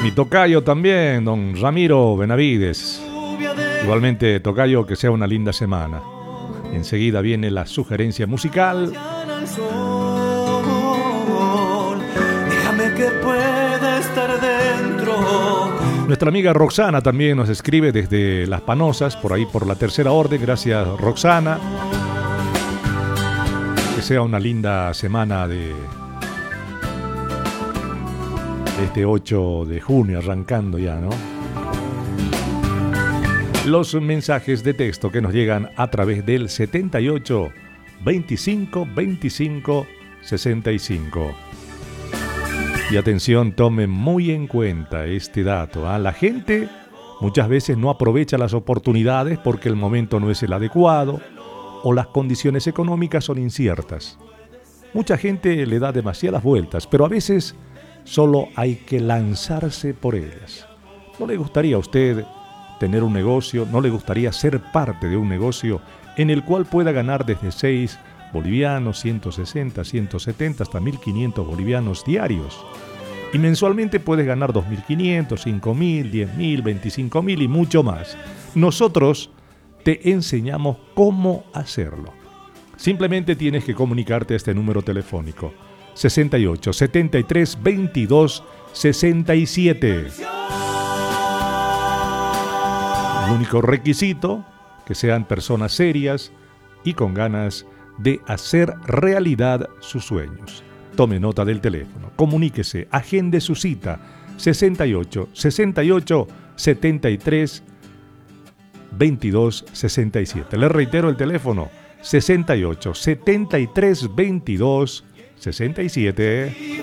Mi tocayo también, don Ramiro Benavides. Igualmente, tocayo, que sea una linda semana. Enseguida viene la sugerencia musical. Déjame que pueda estar dentro. Nuestra amiga Roxana también nos escribe desde Las Panosas, por ahí por la Tercera Orden. Gracias, Roxana. Que sea una linda semana de este 8 de junio, arrancando ya, ¿no? Los mensajes de texto que nos llegan a través del 78 25 25 65. Y atención, tomen muy en cuenta este dato, ¿ah? La gente muchas veces no aprovecha las oportunidades porque el momento no es el adecuado o las condiciones económicas son inciertas. Mucha gente le da demasiadas vueltas, pero a veces solo hay que lanzarse por ellas. ¿No le gustaría a usted tener un negocio? ¿No le gustaría ser parte de un negocio en el cual pueda ganar desde 6 bolivianos, 160, 170 hasta 1.500 bolivianos diarios? Y mensualmente puedes ganar 2.500, 5.000, 10.000, 25.000 y mucho más. Nosotros te enseñamos cómo hacerlo. Simplemente tienes que comunicarte a este número telefónico 68 73 22 67. El único requisito, que sean personas serias y con ganas de hacer realidad sus sueños. Tome nota del teléfono, comuníquese, agende su cita 68 68 73 22 67. Le reitero el teléfono 68 73 22 67.